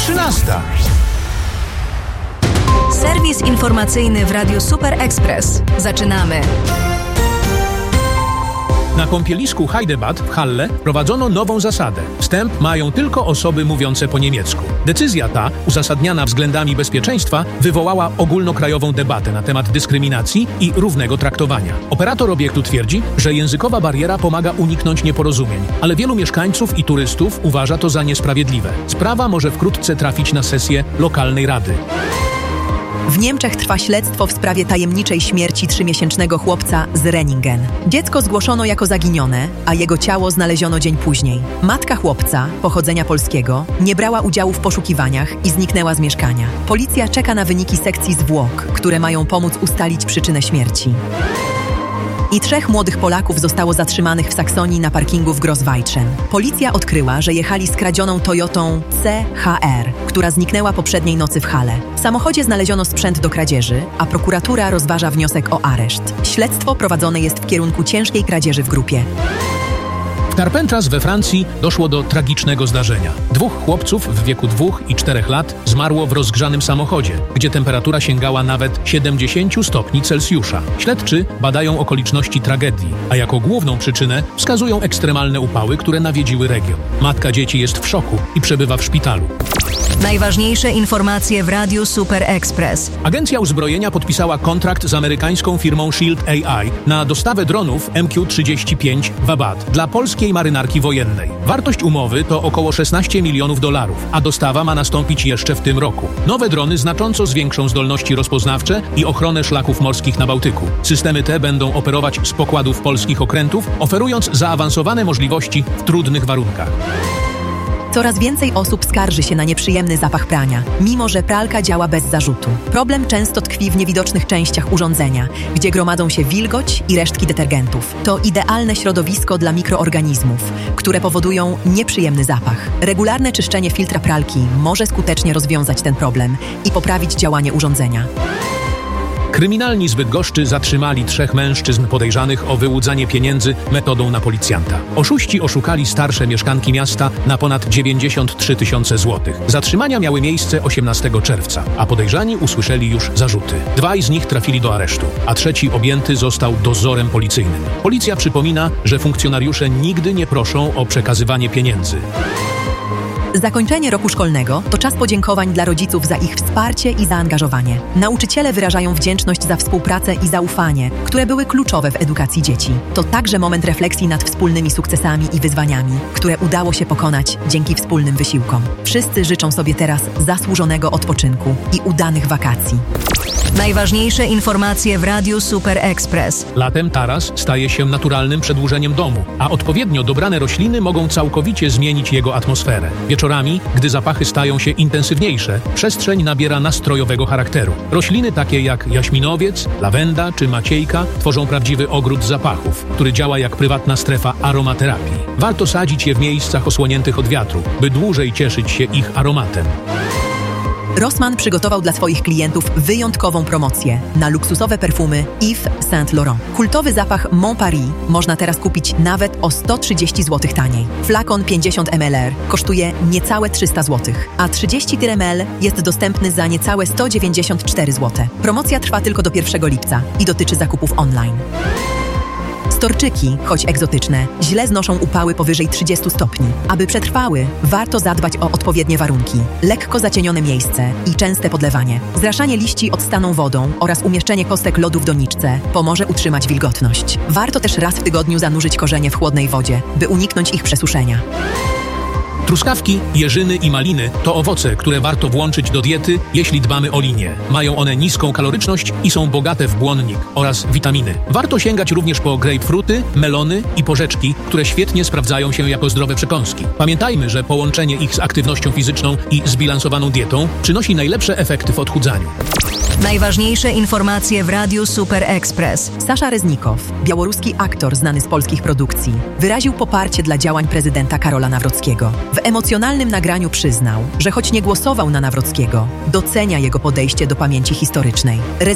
13. Serwis informacyjny w Radiu Super Express. Zaczynamy. Na kąpielisku Heidebad w Halle wprowadzono nową zasadę. Wstęp mają tylko osoby mówiące po niemiecku. Decyzja ta, uzasadniana względami bezpieczeństwa, wywołała ogólnokrajową debatę na temat dyskryminacji i równego traktowania. Operator obiektu twierdzi, że językowa bariera pomaga uniknąć nieporozumień, ale wielu mieszkańców i turystów uważa to za niesprawiedliwe. Sprawa może wkrótce trafić na sesję lokalnej rady. W Niemczech trwa śledztwo w sprawie tajemniczej śmierci 3-miesięcznego chłopca z Renningen. Dziecko zgłoszono jako zaginione, a jego ciało znaleziono dzień później. Matka chłopca, pochodzenia polskiego, nie brała udziału w poszukiwaniach i zniknęła z mieszkania. Policja czeka na wyniki sekcji zwłok, które mają pomóc ustalić przyczynę śmierci. I 3 młodych Polaków zostało zatrzymanych w Saksonii na parkingu w Grossweitschen. Policja odkryła, że jechali skradzioną Toyotą CHR, która zniknęła poprzedniej nocy w Halle. W samochodzie znaleziono sprzęt do kradzieży, a prokuratura rozważa wniosek o areszt. Śledztwo prowadzone jest w kierunku ciężkiej kradzieży w grupie. W Carpentras we Francji doszło do tragicznego zdarzenia. 2 chłopców w wieku 2 i 4 lat zmarło w rozgrzanym samochodzie, gdzie temperatura sięgała nawet 70 stopni Celsjusza. Śledczy badają okoliczności tragedii, a jako główną przyczynę wskazują ekstremalne upały, które nawiedziły region. Matka dzieci jest w szoku i przebywa w szpitalu. Najważniejsze informacje w Radiu Super Express. Agencja Uzbrojenia podpisała kontrakt z amerykańską firmą Shield AI na dostawę dronów MQ-35 Vabad dla polskiej marynarki wojennej. Wartość umowy to około $16 milionów, a dostawa ma nastąpić jeszcze w tym roku. Nowe drony znacząco zwiększą zdolności rozpoznawcze i ochronę szlaków morskich na Bałtyku. Systemy te będą operować z pokładów polskich okrętów, oferując zaawansowane możliwości w trudnych warunkach. Coraz więcej osób skarży się na nieprzyjemny zapach prania, mimo że pralka działa bez zarzutu. Problem często tkwi w niewidocznych częściach urządzenia, gdzie gromadzą się wilgoć i resztki detergentów. To idealne środowisko dla mikroorganizmów, które powodują nieprzyjemny zapach. Regularne czyszczenie filtra pralki może skutecznie rozwiązać ten problem i poprawić działanie urządzenia. Kryminalni z Bydgoszczy zatrzymali 3 mężczyzn podejrzanych o wyłudzanie pieniędzy metodą na policjanta. Oszuści oszukali starsze mieszkanki miasta na ponad 93 000 złotych. Zatrzymania miały miejsce 18 czerwca, a podejrzani usłyszeli już zarzuty. 2 z nich trafili do aresztu, a 3 objęty został dozorem policyjnym. Policja przypomina, że funkcjonariusze nigdy nie proszą o przekazywanie pieniędzy. Zakończenie roku szkolnego to czas podziękowań dla rodziców za ich wsparcie i zaangażowanie. Nauczyciele wyrażają wdzięczność za współpracę i zaufanie, które były kluczowe w edukacji dzieci. To także moment refleksji nad wspólnymi sukcesami i wyzwaniami, które udało się pokonać dzięki wspólnym wysiłkom. Wszyscy życzą sobie teraz zasłużonego odpoczynku i udanych wakacji. Najważniejsze informacje w Radiu Super Express. Latem taras staje się naturalnym przedłużeniem domu, a odpowiednio dobrane rośliny mogą całkowicie zmienić jego atmosferę. Wieczorami, gdy zapachy stają się intensywniejsze, przestrzeń nabiera nastrojowego charakteru. Rośliny takie jak jaśminowiec, lawenda czy maciejka tworzą prawdziwy ogród zapachów, który działa jak prywatna strefa aromaterapii. Warto sadzić je w miejscach osłoniętych od wiatru, by dłużej cieszyć się ich aromatem. Rossmann przygotował dla swoich klientów wyjątkową promocję na luksusowe perfumy Yves Saint Laurent. Kultowy zapach Mon Paris można teraz kupić nawet o 130 zł taniej. Flakon 50 ml kosztuje niecałe 300 zł, a 30 ml jest dostępny za niecałe 194 zł. Promocja trwa tylko do 1 lipca i dotyczy zakupów online. Storczyki, choć egzotyczne, źle znoszą upały powyżej 30 stopni. Aby przetrwały, warto zadbać o odpowiednie warunki, lekko zacienione miejsce i częste podlewanie. Zraszanie liści odstaną wodą oraz umieszczenie kostek lodu w doniczce pomoże utrzymać wilgotność. Warto też raz w tygodniu zanurzyć korzenie w chłodnej wodzie, by uniknąć ich przesuszenia. Truskawki, jeżyny i maliny to owoce, które warto włączyć do diety, jeśli dbamy o linię. Mają one niską kaloryczność i są bogate w błonnik oraz witaminy. Warto sięgać również po grapefruity, melony i porzeczki, które świetnie sprawdzają się jako zdrowe przekąski. Pamiętajmy, że połączenie ich z aktywnością fizyczną i zbilansowaną dietą przynosi najlepsze efekty w odchudzaniu. Najważniejsze informacje w Radiu Super Express. Sasza Reznikow, białoruski aktor znany z polskich produkcji, wyraził poparcie dla działań prezydenta Karola Nawrockiego. W emocjonalnym nagraniu przyznał, że choć nie głosował na Nawrockiego, docenia jego podejście do pamięci historycznej.